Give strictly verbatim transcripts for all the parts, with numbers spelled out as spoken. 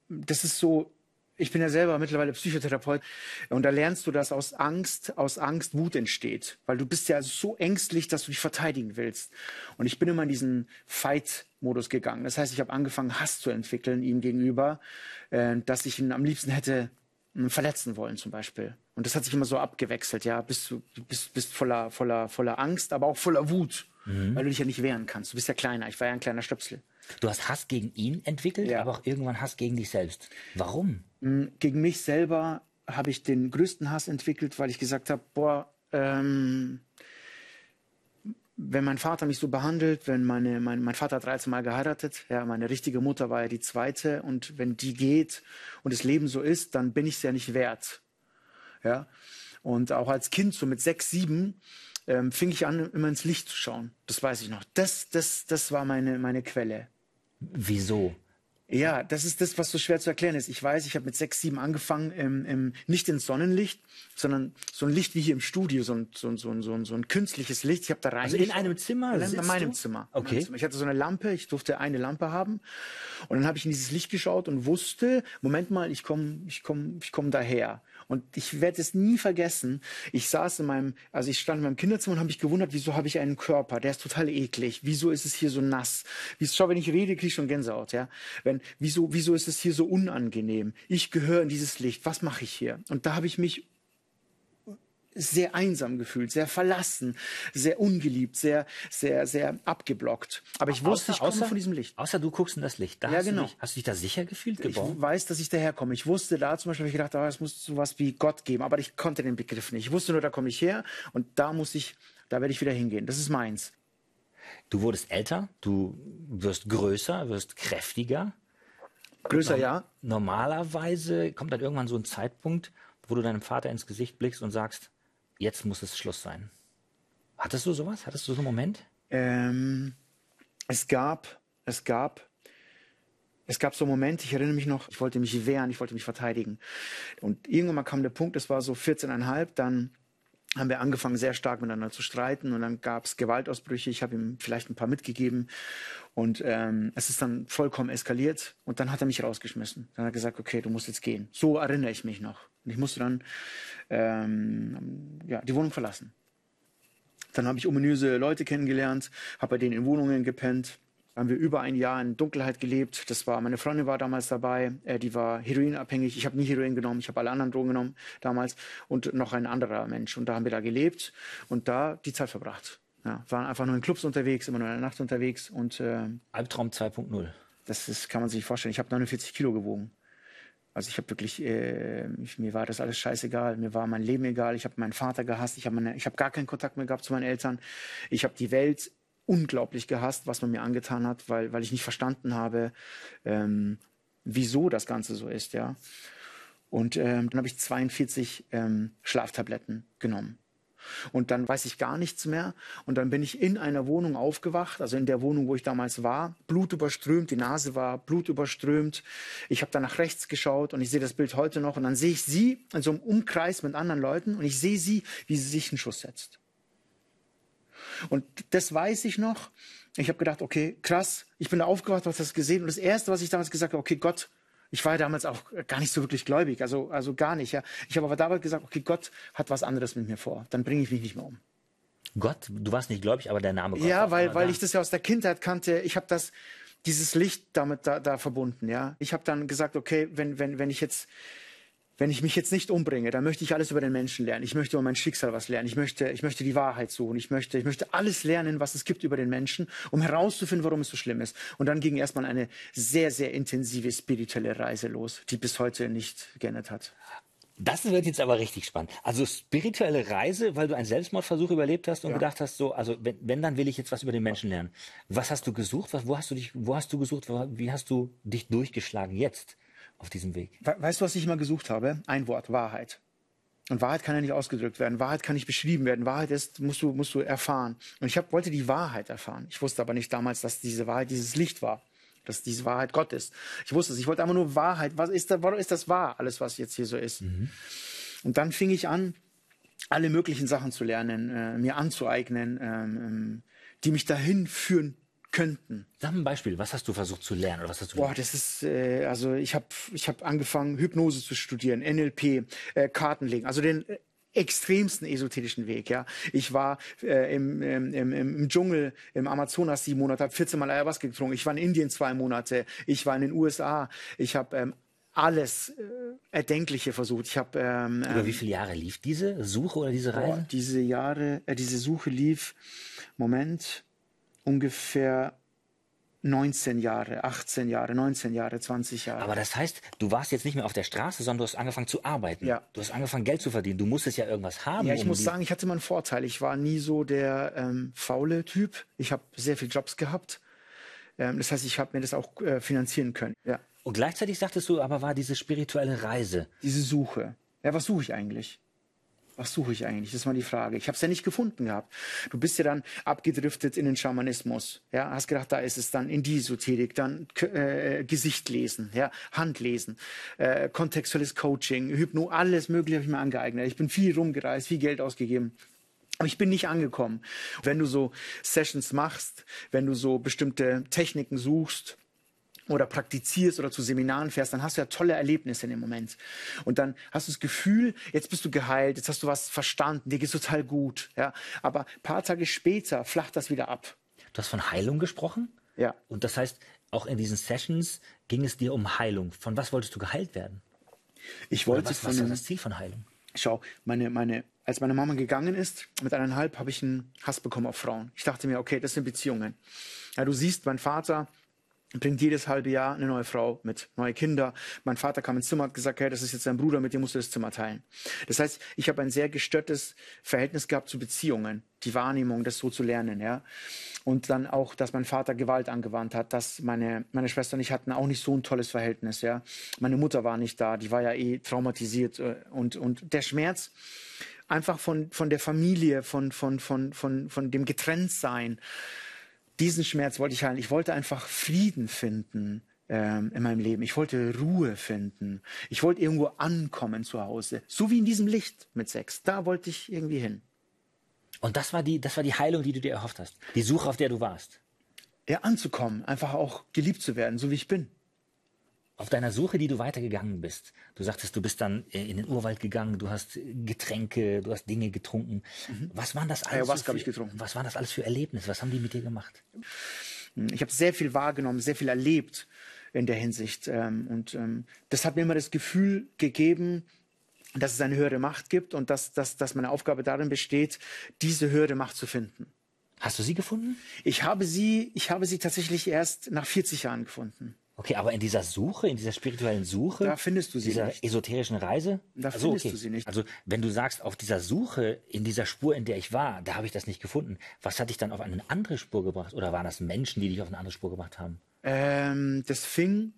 das ist so, ich bin ja selber mittlerweile Psychotherapeut und da lernst du, dass aus Angst, aus Angst Wut entsteht. Weil du bist ja so ängstlich, dass du dich verteidigen willst. Und ich bin immer in diesen Fight-Modus gegangen. Das heißt, ich habe angefangen, Hass zu entwickeln ihm gegenüber, äh, dass ich ihn am liebsten hätte äh, verletzen wollen zum Beispiel. Und das hat sich immer so abgewechselt. Ja, bist du bist, bist voller, voller, voller Angst, aber auch voller Wut, mhm. weil du dich ja nicht wehren kannst. Du bist ja kleiner. Ich war ja ein kleiner Stöpsel. Du hast Hass gegen ihn entwickelt, ja. aber auch irgendwann Hass gegen dich selbst. Warum? Gegen mich selber habe ich den größten Hass entwickelt, weil ich gesagt habe, boah, ähm, wenn mein Vater mich so behandelt, wenn meine, mein, mein Vater hat dreizehn Mal geheiratet, ja, meine richtige Mutter war ja die zweite, und wenn die geht und das Leben so ist, dann bin ich es ja nicht wert. Ja? Und auch als Kind, so mit sechs, sieben, ähm, fing ich an, immer ins Licht zu schauen. Das weiß ich noch. Das, das, das war meine, meine Quelle. Wieso? Ja, das ist das, was so schwer zu erklären ist. Ich weiß, ich habe mit sechs, sieben angefangen, im, im, nicht ins Sonnenlicht, sondern so ein Licht wie hier im Studio, so ein, so ein, so ein, so ein, so ein künstliches Licht. Ich habe da rein. Also in einem Zimmer? In, in meinem Zimmer. Okay. In meinem Zimmer. Ich hatte so eine Lampe, ich durfte eine Lampe haben. Und dann habe ich in dieses Licht geschaut und wusste, Moment mal, ich komme ich komm, ich komm daher. Und ich werde es nie vergessen. Ich saß in meinem, also ich stand in meinem Kinderzimmer und habe mich gewundert, wieso habe ich einen Körper? Der ist total eklig. Wieso ist es hier so nass? Wie, schau, wenn ich rede, kriege ich schon Gänsehaut. Ja? Wenn, wieso, wieso ist es hier so unangenehm? Ich gehöre in dieses Licht. Was mache ich hier? Und da habe ich mich sehr einsam gefühlt, sehr verlassen, sehr ungeliebt, sehr, sehr, sehr abgeblockt. Aber ich wusste, außer, ich komme außer, von diesem Licht. Außer du guckst in das Licht. Da ja, hast genau. Du dich, hast du dich da sicher gefühlt? Geborgen? Ich weiß, dass ich daherkomme. Ich wusste da zum Beispiel, habe ich gedacht, oh, es muss sowas wie Gott geben. Aber ich konnte den Begriff nicht. Ich wusste nur, da komme ich her und da muss ich, da werde ich wieder hingehen. Das ist meins. Du wurdest älter, du wirst größer, wirst kräftiger. Größer, Norm ja. Normalerweise kommt dann irgendwann so ein Zeitpunkt, wo du deinem Vater ins Gesicht blickst und sagst, jetzt muss es Schluss sein. Hattest du sowas? Hattest du so einen Moment? Ähm, es gab, es gab, es gab so einen Moment, ich erinnere mich noch, ich wollte mich wehren, ich wollte mich verteidigen. Und irgendwann mal kam der Punkt, es war so vierzehn Komma fünf, dann haben wir angefangen, sehr stark miteinander zu streiten und dann gab es Gewaltausbrüche. Ich habe ihm vielleicht ein paar mitgegeben und ähm, es ist dann vollkommen eskaliert und dann hat er mich rausgeschmissen. Dann hat er gesagt, okay, du musst jetzt gehen. So erinnere ich mich noch. Und ich musste dann ähm, ja, die Wohnung verlassen. Dann habe ich ominöse Leute kennengelernt, habe bei denen in Wohnungen gepennt. Dann haben wir über ein Jahr in Dunkelheit gelebt. Das war, meine Freundin war damals dabei, äh, die war heroinabhängig. Ich habe nie Heroin genommen, ich habe alle anderen Drogen genommen damals. Und noch ein anderer Mensch. Und da haben wir da gelebt und da die Zeit verbracht. Ja, waren einfach nur in Clubs unterwegs, immer nur in der Nacht unterwegs. Und, äh, Albtraum zwei Punkt null. Das ist, kann man sich nicht vorstellen. Ich habe neunundvierzig Kilo gewogen. Also ich habe wirklich, äh, ich, mir war das alles scheißegal. Mir war mein Leben egal. Ich habe meinen Vater gehasst. Ich habe meine, ich habe gar keinen Kontakt mehr gehabt zu meinen Eltern. Ich habe die Welt unglaublich gehasst, was man mir angetan hat, weil, weil ich nicht verstanden habe, ähm, wieso das Ganze so ist, ja. Und ähm, dann habe ich zweiundvierzig ähm, Schlaftabletten genommen. Und dann weiß ich gar nichts mehr. Und dann bin ich in einer Wohnung aufgewacht, also in der Wohnung, wo ich damals war, blutüberströmt, die Nase war blutüberströmt. Ich habe dann nach rechts geschaut und ich sehe das Bild heute noch. Und dann sehe ich sie in so einem Umkreis mit anderen Leuten und ich sehe sie, wie sie sich einen Schuss setzt. Und das weiß ich noch. Ich habe gedacht, okay, krass, ich bin da aufgewacht, habe das gesehen. Und das Erste, was ich damals gesagt habe, okay, Gott, ich war ja damals auch gar nicht so wirklich gläubig, also, also gar nicht. Ja. Ich habe aber damals gesagt, okay, Gott hat was anderes mit mir vor. Dann bringe ich mich nicht mehr um. Gott? Du warst nicht gläubig, aber der Name Gott. Ja, weil, weil da. ich das ja aus der Kindheit kannte. Ich habe das, dieses Licht damit da, da verbunden. Ja. Ich habe dann gesagt, okay, wenn, wenn, wenn ich jetzt... Wenn ich mich jetzt nicht umbringe, dann möchte ich alles über den Menschen lernen. Ich möchte über mein Schicksal was lernen. Ich möchte, ich möchte die Wahrheit suchen. Ich möchte, ich möchte alles lernen, was es gibt über den Menschen, um herauszufinden, warum es so schlimm ist. Und dann ging erstmal eine sehr, sehr intensive spirituelle Reise los, die bis heute nicht geendet hat. Das wird jetzt aber richtig spannend. Also spirituelle Reise, weil du einen Selbstmordversuch überlebt hast und ja. gedacht hast, so, also wenn, wenn, dann will ich jetzt was über den Menschen lernen. Was hast du gesucht? Was, wo hast du dich, wo hast du gesucht? Wie hast du dich durchgeschlagen jetzt auf diesem Weg? Weißt du, was ich immer gesucht habe? Ein Wort, Wahrheit. Und Wahrheit kann ja nicht ausgedrückt werden. Wahrheit kann nicht beschrieben werden. Wahrheit ist, musst du, musst du erfahren. Und ich hab, wollte die Wahrheit erfahren. Ich wusste aber nicht damals, dass diese Wahrheit dieses Licht war. Dass diese Wahrheit Gott ist. Ich wusste es. Ich wollte einfach nur Wahrheit. Was ist da, warum ist das wahr? Alles, was jetzt hier so ist. Mhm. Und dann fing ich an, alle möglichen Sachen zu lernen, äh, mir anzueignen, ähm, die mich dahin führen könnten. Sag mal ein Beispiel, was hast du versucht zu lernen oder was hast du Boah, das ist, äh, also ich habe ich hab angefangen, Hypnose zu studieren, N L P, äh, Kartenlegen, also den äh, extremsten esoterischen Weg, ja. Ich war äh, im, im, im, im Dschungel, im Amazonas sieben Monate, habe vierzehn Mal Ayahuasca getrunken. Ich war in Indien zwei Monate. Ich war in den U S A. Ich habe ähm, alles äh, Erdenkliche versucht. Ich habe ähm, Über ähm, wie viele Jahre lief diese Suche oder diese Reise? boah, diese Jahre, äh, diese Suche lief, Moment, ungefähr neunzehn Jahre, achtzehn Jahre, neunzehn Jahre, zwanzig Jahre. Aber das heißt, du warst jetzt nicht mehr auf der Straße, sondern du hast angefangen zu arbeiten. Ja. Du hast angefangen, Geld zu verdienen. Du musstest ja irgendwas haben. Ja, ich um muss die- sagen, ich hatte mal einen Vorteil. Ich war nie so der ähm, faule Typ. Ich habe sehr viele Jobs gehabt. Ähm, das heißt, ich habe mir das auch äh, finanzieren können. Ja. Und gleichzeitig sagtest du, aber war diese spirituelle Reise. Diese Suche. Ja, was suche ich eigentlich? Was suche ich eigentlich? Das ist mal die Frage. Ich habe es ja nicht gefunden gehabt. Du bist ja dann abgedriftet in den Schamanismus. Ja, hast gedacht, da ist es dann in die Esoterik, dann äh, Gesicht lesen, ja, Hand lesen, äh, kontextuelles Coaching, Hypno, alles Mögliche habe ich mir angeeignet. Ich bin viel rumgereist, viel Geld ausgegeben. Aber ich bin nicht angekommen. Wenn du so Sessions machst, wenn du so bestimmte Techniken suchst, oder praktizierst oder zu Seminaren fährst, dann hast du ja tolle Erlebnisse in dem Moment. Und dann hast du das Gefühl, jetzt bist du geheilt, jetzt hast du was verstanden, dir geht's total gut. Ja? Aber ein paar Tage später flacht das wieder ab. Du hast von Heilung gesprochen? Ja. Und das heißt, auch in diesen Sessions ging es dir um Heilung. Von was wolltest du geheilt werden? Ich Oder wollte was, von was war einem, das Ziel von Heilung? schau, meine, meine, als meine Mama gegangen ist, mit eineinhalb, habe ich einen Hass bekommen auf Frauen. Ich dachte mir, okay, das sind Beziehungen. Ja, du siehst, mein Vater bringt jedes halbe Jahr eine neue Frau mit, neue Kinder. Mein Vater kam ins Zimmer und hat gesagt, hey, das ist jetzt dein Bruder, mit dem musst du das Zimmer teilen. Das heißt, ich habe ein sehr gestörtes Verhältnis gehabt zu Beziehungen, die Wahrnehmung, das so zu lernen, ja. Und dann auch, dass mein Vater Gewalt angewandt hat, dass meine, meine Schwester und ich hatten auch nicht so ein tolles Verhältnis, ja. Meine Mutter war nicht da, die war ja eh traumatisiert und, und der Schmerz einfach von, von der Familie, von, von, von, von, von dem Getrenntsein, diesen Schmerz wollte ich heilen. Ich wollte einfach Frieden finden ähm, in meinem Leben. Ich wollte Ruhe finden. Ich wollte irgendwo ankommen zu Hause. So wie in diesem Licht mit sechs. Da wollte ich irgendwie hin. Und das war die, das war die Heilung, die du dir erhofft hast. Die Suche, auf der du warst. Ja, anzukommen. Einfach auch geliebt zu werden, so wie ich bin. Auf deiner Suche, die du weitergegangen bist. Du sagtest, du bist dann in den Urwald gegangen, du hast Getränke, du hast Dinge getrunken. Mhm. Was waren das alles? Ayahuasca so habe ich getrunken. Was waren das alles für Erlebnisse? Was haben die mit dir gemacht? Ich habe sehr viel wahrgenommen, sehr viel erlebt in der Hinsicht. Und das hat mir immer das Gefühl gegeben, dass es eine höhere Macht gibt und dass, dass, dass meine Aufgabe darin besteht, diese höhere Macht zu finden. Hast du sie gefunden? Ich habe sie, ich habe sie tatsächlich erst nach vierzig Jahren gefunden. Okay, aber in dieser Suche, in dieser spirituellen Suche, da findest du sie dieser nicht. esoterischen Reise, da also, findest okay. du sie nicht. Also wenn du sagst, auf dieser Suche, in dieser Spur, in der ich war, da habe ich das nicht gefunden. Was hat dich dann auf eine andere Spur gebracht? Oder waren das Menschen, die dich auf eine andere Spur gebracht haben? Ähm, das fing,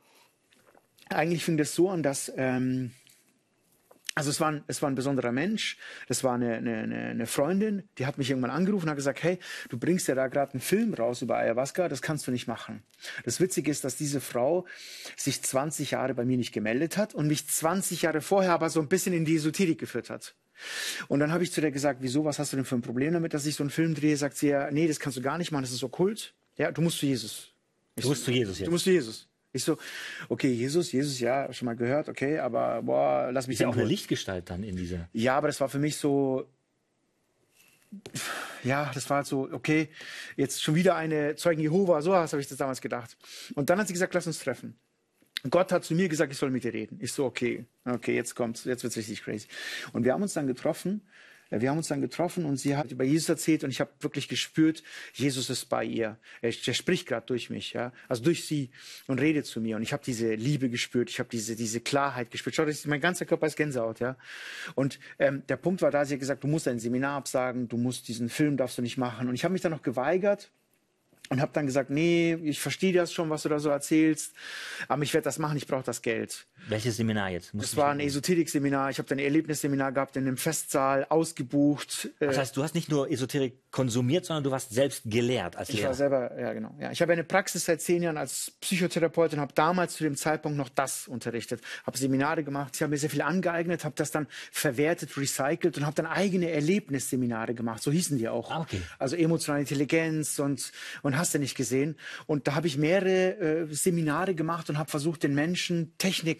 eigentlich fing das so an, dass ähm, Also es war, ein, es war ein besonderer Mensch, das war eine, eine, eine Freundin, die hat mich irgendwann angerufen und hat gesagt, hey, du bringst ja da gerade einen Film raus über Ayahuasca, das kannst du nicht machen. Das Witzige ist, dass diese Frau sich zwanzig Jahre bei mir nicht gemeldet hat und mich zwanzig Jahre vorher aber so ein bisschen in die Esoterik geführt hat. Und dann habe ich zu der gesagt, wieso, was hast du denn für ein Problem damit, dass ich so einen Film drehe? Sagt sie ja, nee, das kannst du gar nicht machen, das ist okkult. Ja, du musst zu Jesus. Ich du musst so, zu Jesus jetzt. Du musst zu Jesus. Ich so, okay, Jesus, Jesus, ja, schon mal gehört, okay, aber boah, lass mich ist ja auch Ruhe. eine Lichtgestalt dann in dieser. Ja, aber das war für mich so, ja, das war halt so, okay, jetzt schon wieder eine Zeugen Jehova, so habe ich das damals gedacht. Und dann hat sie gesagt, lass uns treffen. Gott hat zu mir gesagt, ich soll mit dir reden. Ich so, okay, okay, jetzt kommt's, jetzt wird's richtig crazy. Und wir haben uns dann getroffen. Wir haben uns dann getroffen und sie hat über Jesus erzählt und ich habe wirklich gespürt, Jesus ist bei ihr. Er, er spricht gerade durch mich, ja, also durch sie und redet zu mir und ich habe diese Liebe gespürt, ich habe diese diese Klarheit gespürt. Schau, das ist, mein ganzer Körper ist Gänsehaut, ja. Und ähm, der Punkt war da, sie hat gesagt, du musst dein Seminar absagen, du musst diesen Film darfst du nicht machen und ich habe mich dann noch geweigert. Und habe dann gesagt, nee, ich verstehe das schon, was du da so erzählst, aber ich werde das machen, ich brauche das Geld. Welches Seminar jetzt? Das war ein Esoterik-Seminar, ich habe dann ein Erlebnisseminar gehabt in einem Festsaal, ausgebucht. Das heißt, du hast nicht nur Esoterik konsumiert, sondern du warst selbst gelehrt als Ich Lehrer. war selber, ja genau. Ja. Ich habe eine Praxis seit zehn Jahren als Psychotherapeut und habe damals zu dem Zeitpunkt noch das unterrichtet. Habe Seminare gemacht, ich habe mir sehr viel angeeignet, habe das dann verwertet, recycelt und habe dann eigene Erlebnisseminare gemacht, so hießen die auch. Ah, okay. Also emotionale Intelligenz und, und hast du nicht gesehen. Und da habe ich mehrere äh, Seminare gemacht und habe versucht, den Menschen Techniken